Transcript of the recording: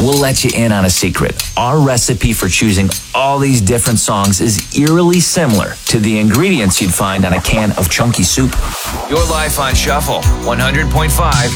We'll let you in on a secret. Our recipe for choosing all these different songs is eerily similar to the ingredients you'd find on a can of chunky soup. Your life on Shuffle, 100.5